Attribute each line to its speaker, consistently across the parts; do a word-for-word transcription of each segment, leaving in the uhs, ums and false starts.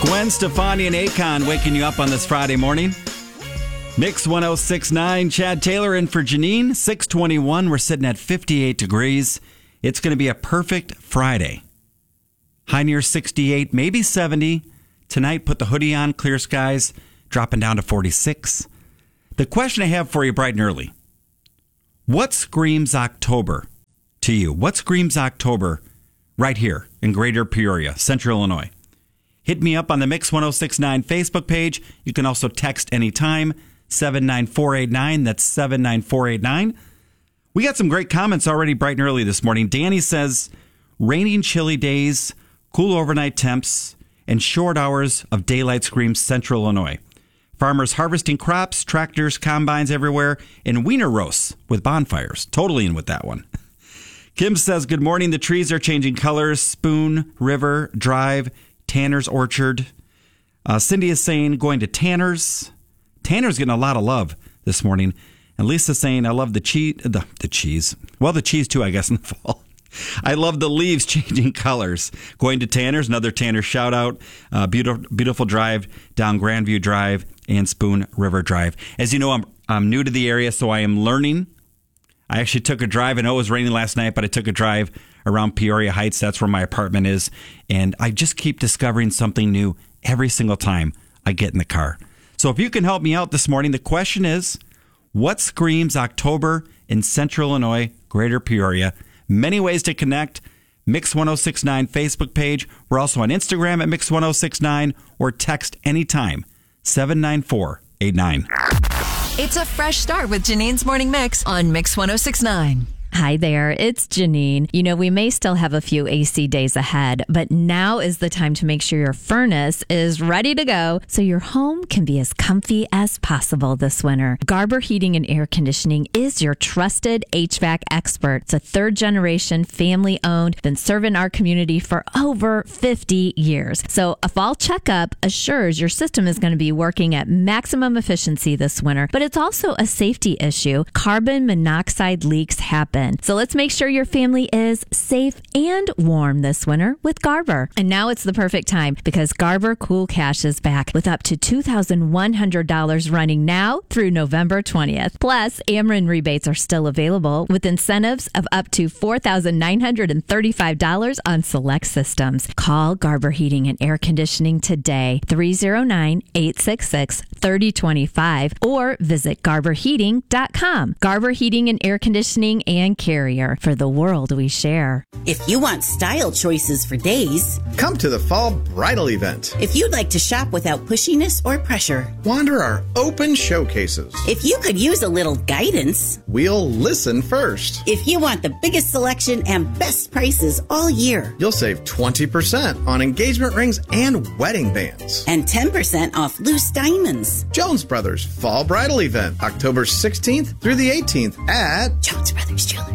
Speaker 1: Gwen Stefani and Akon waking you up on this Friday morning. Mix one oh six point nine, Chad Taylor in for Janine. six twenty-one, we're sitting at fifty-eight degrees. It's going to be a perfect Friday. High near sixty-eight, maybe seventy. Tonight, put the hoodie on, clear skies, dropping down to forty-six. The question I have for you bright and early. What screams October to you? What screams October right here in Greater Peoria, Central Illinois? Hit me up on the Mix one oh six point nine Facebook page. You can also text anytime, seven nine four eight nine. That's seven nine four eight nine. We got some great comments already bright and early this morning. Danny says, raining, chilly days, cool overnight temps, and short hours of daylight screams Central Illinois. Farmers harvesting crops, tractors, combines everywhere, and wiener roasts with bonfires. Totally in with that one. Kim says, good morning. The trees are changing colors. Spoon, River, Drive, Tanner's Orchard. Uh, Cindy is saying, going to Tanner's. Tanner's getting a lot of love this morning. And Lisa's saying, I love the cheese. The, the cheese. Well, the cheese, too, I guess, in the fall. I love the leaves changing colors. Going to Tanner's, another Tanner shout out. Uh, beautiful, beautiful drive down Grandview Drive and Spoon River Drive. As you know, I'm I'm new to the area, so I am learning. I actually took a drive. I know it was raining last night, but I took a drive around Peoria Heights. That's where my apartment is. And I just keep discovering something new every single time I get in the car. So if you can help me out this morning, the question is, what screams October in Central Illinois, Greater Peoria? Many ways to connect. Mix one oh six point nine Facebook page. We're also on Instagram at Mix one oh six point nine or text anytime, seven nine four eight nine.
Speaker 2: It's a fresh start with Janine's Morning Mix on Mix one oh six point nine.
Speaker 3: Hi there, it's Janine. You know, we may still have a few A C days ahead, but now is the time to make sure your furnace is ready to go so your home can be as comfy as possible this winter. Garber Heating and Air Conditioning is your trusted H V A C expert. It's a third generation, family owned, been serving our community for over fifty years. So a fall checkup assures your system is going to be working at maximum efficiency this winter, but it's also a safety issue. Carbon monoxide leaks happen. So let's make sure your family is safe and warm this winter with Garber. And now it's the perfect time because Garber Cool Cash is back with up to two thousand one hundred dollars running now through November twentieth. Plus, Ameren rebates are still available with incentives of up to four thousand nine hundred thirty-five dollars on select systems. Call Garber Heating and Air Conditioning today, three oh nine, eight six six, three oh two five, or visit garber heating dot com. Garber Heating and Air Conditioning and Carrier, for the world we share.
Speaker 4: If you want style choices for days,
Speaker 5: come to the Fall Bridal Event.
Speaker 4: If you'd like to shop without pushiness or pressure,
Speaker 5: wander our open showcases.
Speaker 4: If you could use a little guidance,
Speaker 5: we'll listen first.
Speaker 4: If you want the biggest selection and best prices all year,
Speaker 5: you'll save twenty percent on engagement rings and wedding bands.
Speaker 4: And ten percent off loose diamonds.
Speaker 5: Jones Brothers Fall Bridal Event, October sixteenth through the eighteenth at
Speaker 4: Jones Brothers Jewelers.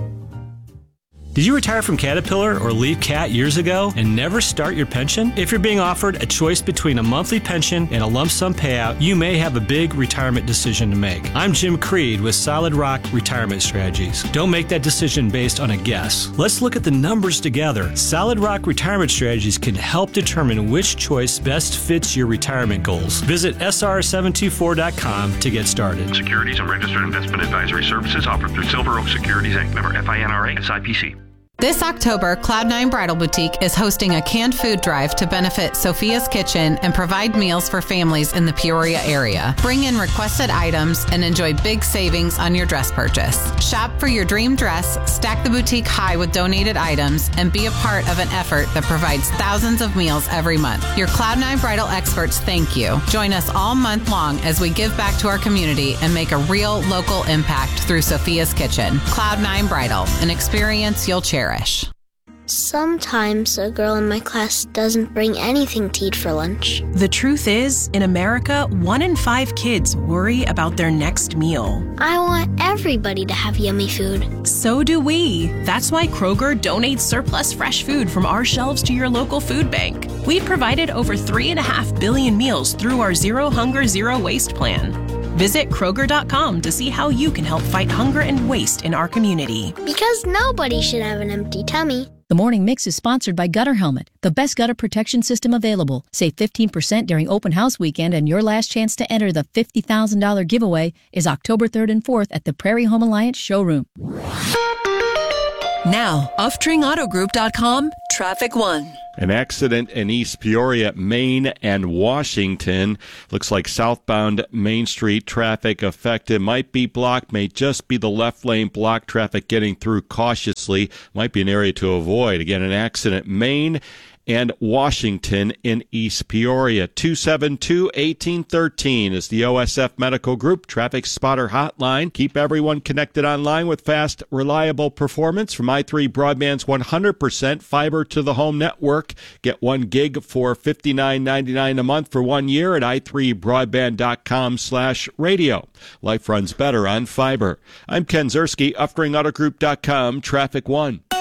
Speaker 6: Did you retire from Caterpillar or leave Cat years ago and never start your pension? If you're being offered a choice between a monthly pension and a lump sum payout, you may have a big retirement decision to make. I'm Jim Creed with Solid Rock Retirement Strategies. Don't make that decision based on a guess. Let's look at the numbers together. Solid Rock Retirement Strategies can help determine which choice best fits your retirement goals. Visit S R seven two four dot com to get started.
Speaker 7: Securities and registered investment advisory services offered through Silver Oak Securities Incorporated. Member F I N R A S I P C.
Speaker 8: This October, Cloud nine Bridal Boutique is hosting a canned food drive to benefit Sophia's Kitchen and provide meals for families in the Peoria area. Bring in requested items and enjoy big savings on your dress purchase. Shop for your dream dress, stack the boutique high with donated items, and be a part of an effort that provides thousands of meals every month. Your Cloud nine Bridal experts thank you. Join us all month long as we give back to our community and make a real local impact through Sophia's Kitchen. Cloud nine Bridal, an experience you'll cherish.
Speaker 9: Sometimes a girl in my class doesn't bring anything to eat for lunch.
Speaker 10: The truth is, in America, one in five kids worry about their next meal.
Speaker 9: I want everybody to have yummy food.
Speaker 10: So do we. That's why Kroger donates surplus fresh food from our shelves to your local food bank. We've provided over three and a half billion meals through our Zero Hunger, Zero Waste plan. Visit Kroger dot com to see how you can help fight hunger and waste in our community.
Speaker 9: Because nobody should have an empty tummy.
Speaker 11: The Morning Mix is sponsored by Gutter Helmet, the best gutter protection system available. Save fifteen percent during open house weekend, and your last chance to enter the fifty thousand dollars giveaway is October third and fourth at the Prairie Home Alliance showroom.
Speaker 2: Now, Uftring Auto Group dot com, Traffic One.
Speaker 12: An accident in East Peoria, Maine, and Washington. Looks like southbound Main Street traffic affected. Might be blocked, may just be the left lane block traffic getting through cautiously. Might be an area to avoid. Again, an accident, Maine and Washington in East Peoria. two seven two, one eight one three is the O S F Medical Group Traffic Spotter Hotline. Keep everyone connected online with fast, reliable performance from i three Broadband's one hundred percent fiber to the home network. Get one gig for fifty-nine ninety-nine a month for one year at i three broadband dot com slash radio. Life runs better on fiber. I'm Ken Zerski, Uftring Auto Group dot com, Traffic One.